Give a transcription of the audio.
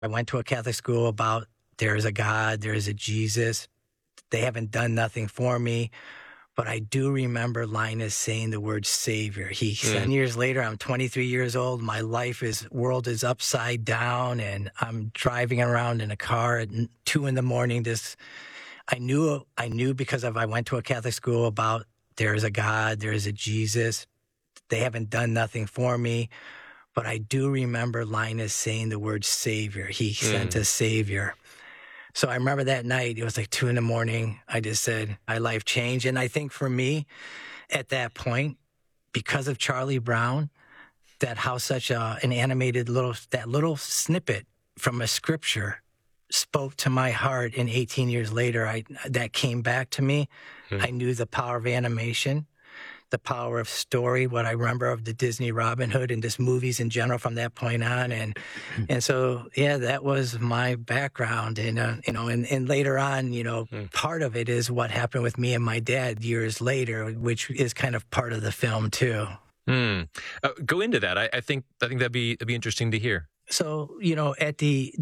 I went to a Catholic school about there is a God, there is a Jesus. They haven't done nothing for me. But I do remember Linus saying the word Savior. 10 years later, I'm 23 years old. My world is upside down, and I'm driving around in a car at 2 a.m. I knew because I went to a Catholic school about there is a God, there is a Jesus. They haven't done nothing for me. But I do remember Linus saying the word Savior. He sent a Savior. So I remember that night, it was like 2 a.m. I just said, my life changed. And I think for me, at that point, because of Charlie Brown, how such an animated little snippet from a scripture spoke to my heart. And 18 years later, that came back to me. I knew the power of animation, the power of story, what I remember of the Disney Robin Hood and just movies in general from that point on. And so, yeah, that was my background. And, and later on, part of it is what happened with me and my dad years later, which is kind of part of the film too. Go into that. I think that'd be interesting to hear. So,